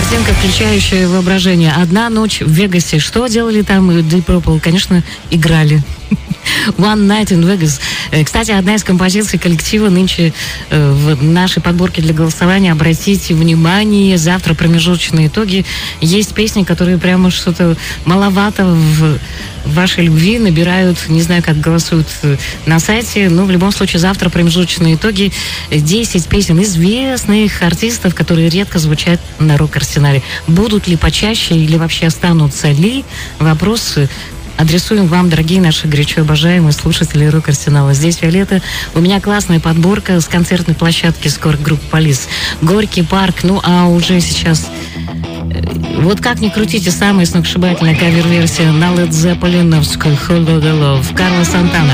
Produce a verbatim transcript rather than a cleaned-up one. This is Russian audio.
Картинка, включающая воображение. «Одна ночь в Вегасе». Что делали там Deep Purple? Конечно, играли. One Night in Vegas. Кстати, одна из композиций коллектива нынче в нашей подборке для голосования. Обратите внимание, завтра промежуточные итоги. Есть песни, которые прямо что-то маловато в вашей любви набирают, не знаю, как голосуют на сайте, но в любом случае завтра промежуточные итоги. десять песен известных артистов, которые редко звучат на рок-арсенале. Будут ли почаще или вообще останутся ли? Вопрос адресуем вам, дорогие наши горячо обожаемые слушатели рок-арсенала. Здесь Виолетта. У меня классная подборка с концертной площадки скоро группы Полис. Горький парк. Ну, а уже сейчас... Вот как ни крутите, самая сногсшибательная кавер-версия на Led Zeppelin-овскую «Hollow the Love» Карло Сантана.